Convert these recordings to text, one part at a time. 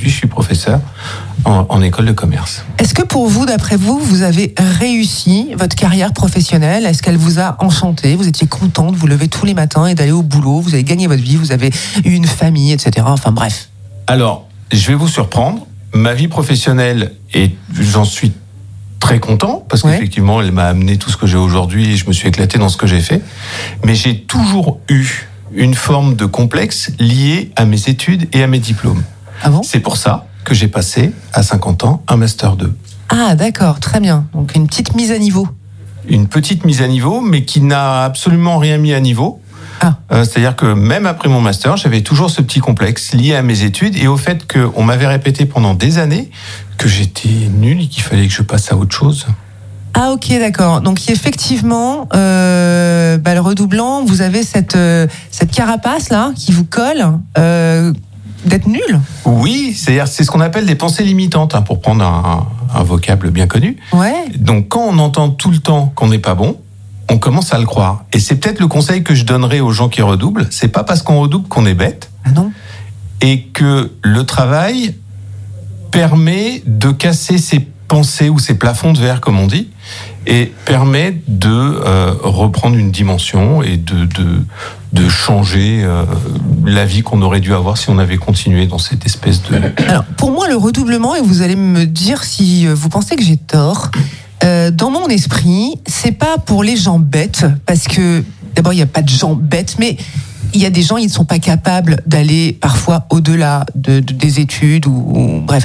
aujourd'hui, je suis professeur en école de commerce. Est-ce que pour vous, d'après vous, vous avez réussi votre carrière professionnelle ? Est-ce qu'elle vous a enchanté ? Vous étiez content de vous lever tous les matins et d'aller au boulot ? Vous avez gagné votre vie, vous avez eu une famille, etc. Enfin bref. Alors, je vais vous surprendre. Ma vie professionnelle, j'en suis très content, parce qu'effectivement, elle m'a amené tout ce que j'ai aujourd'hui et je me suis éclaté dans ce que j'ai fait. Mais j'ai toujours eu une forme de complexe liée à mes études et à mes diplômes. Ah bon ? C'est pour ça que j'ai passé, à 50 ans, un Master 2. Ah d'accord, très bien. Donc une petite mise à niveau. Une petite mise à niveau, mais qui n'a absolument rien mis à niveau. C'est-à-dire que même après mon Master, j'avais toujours ce petit complexe lié à mes études et au fait qu'on m'avait répété pendant des années que j'étais nul et qu'il fallait que je passe à autre chose. Ah ok, d'accord. Donc effectivement, le redoublant, vous avez cette carapace là qui vous colle d'être nul. Oui, c'est ce qu'on appelle des pensées limitantes, pour prendre un vocable bien connu. Ouais. Donc quand on entend tout le temps qu'on n'est pas bon, on commence à le croire. Et c'est peut-être le conseil que je donnerais aux gens qui redoublent. C'est pas parce qu'on redouble qu'on est bête. Ah non. Et que le travail permet de casser ses pensées ou ses plafonds de verre, comme on dit, et permet de reprendre une dimension et de changer la vie qu'on aurait dû avoir si on avait continué dans cette espèce de... Alors, pour moi, le redoublement, et vous allez me dire si vous pensez que j'ai tort, dans mon esprit, c'est pas pour les gens bêtes, parce que d'abord, il n'y a pas de gens bêtes, mais il y a des gens, ils ne sont pas capables d'aller parfois au-delà des études ou bref.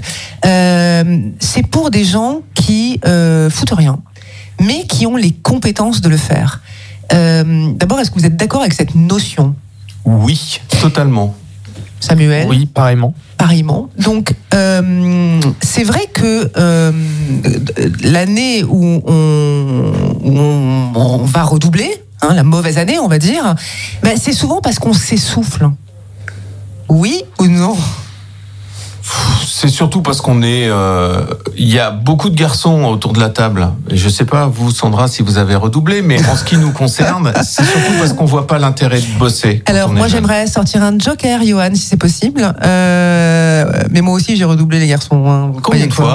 C'est pour des gens qui foutent rien, mais qui ont les compétences de le faire. D'abord, est-ce que vous êtes d'accord avec cette notion ? Oui, totalement. Samuel ? Oui, pareillement. Pareillement. Donc, c'est vrai que l'année où on va redoubler, la mauvaise année, on va dire, c'est souvent parce qu'on s'essouffle. Oui ou non ? C'est surtout parce qu'on est... Il y a beaucoup de garçons autour de la table. Je ne sais pas, vous, Sandra, si vous avez redoublé, mais en ce qui nous concerne, c'est surtout parce qu'on ne voit pas l'intérêt de bosser. Alors, moi, j'aimerais sortir un joker, Johan, si c'est possible. Mais moi aussi, j'ai redoublé, les garçons. Combien de fois ?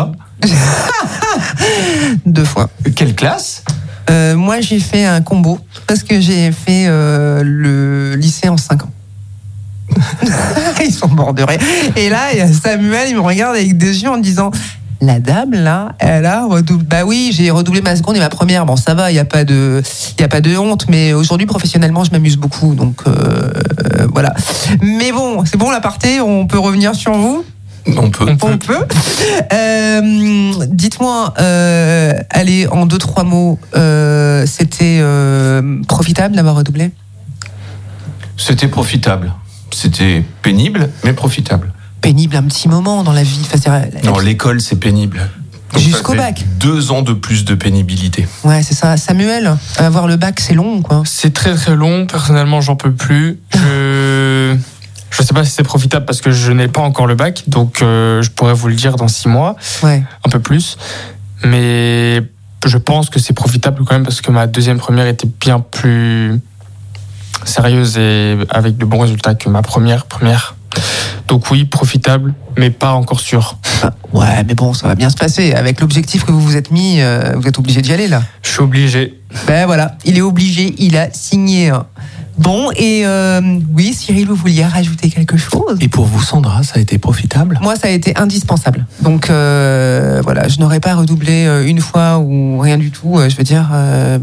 2 fois. Quelle classe ? Moi, j'ai fait un combo, parce que j'ai fait le lycée en 5 ans. Ils sont morts de rire. Et là, il y a Samuel, il me regarde avec des yeux en disant: la dame, là, elle a redoublé. Bah oui, j'ai redoublé ma seconde et ma première. Bon, ça va, il n'y a pas de honte, mais aujourd'hui, professionnellement, je m'amuse beaucoup. Donc, voilà. Mais bon, c'est bon, l'aparté, on peut revenir sur vous ? On peut. Dites-moi, allez, en 2-3 mots, c'était profitable d'avoir redoublé ? C'était profitable. C'était pénible, mais profitable. Pénible un petit moment dans la vie. Non, l'école, c'est pénible. Donc, jusqu'au bac. 2 ans de plus de pénibilité. Ouais, c'est ça. Samuel, avoir le bac, c'est long, quoi. C'est très très long. Personnellement, j'en peux plus. Je sais pas si c'est profitable parce que je n'ai pas encore le bac, donc je pourrais vous le dire dans 6 mois, un peu plus. Mais je pense que c'est profitable quand même parce que ma deuxième première était bien plus sérieuse et avec de bons résultats que ma première. Donc oui, profitable, mais pas encore sûr. Ouais, mais bon, ça va bien se passer. Avec l'objectif que vous vous êtes mis, vous êtes obligé d'y aller, là. Je suis obligé. Ben voilà, il est obligé, il a signé. Bon, et oui, Cyril, vous vouliez rajouter quelque chose ? Et pour vous, Sandra, ça a été profitable ? Moi, ça a été indispensable. Donc, voilà, je n'aurais pas redoublé une fois ou rien du tout. Je veux dire...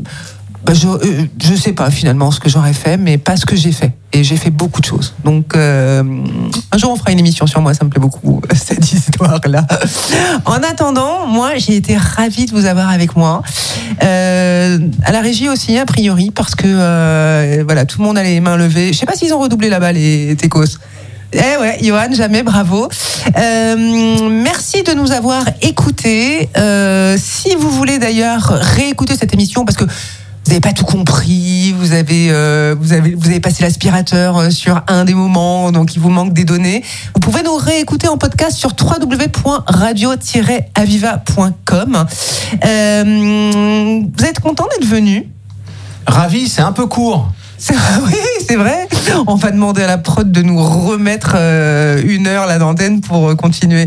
je sais pas finalement ce que j'aurais fait, mais pas ce que j'ai fait. Et j'ai fait beaucoup de choses. Donc, un jour, on fera une émission sur moi. Ça me plaît beaucoup, cette histoire-là. En attendant, moi, j'ai été ravie de vous avoir avec moi. À la régie aussi, a priori, parce que voilà, tout le monde a les mains levées. Je sais pas s'ils ont redoublé là-bas, les Técos. Eh ouais, Johan, jamais, bravo. Merci de nous avoir écoutés. Si vous voulez d'ailleurs réécouter cette émission, parce que vous n'avez pas tout compris, vous avez passé l'aspirateur sur un des moments, donc il vous manque des données. Vous pouvez nous réécouter en podcast sur www.radio-aviva.com. Vous êtes content d'être venu ? Ravi, c'est un peu court. Oui, c'est vrai. On va demander à la prod de nous remettre 1 heure là d'antenne pour continuer.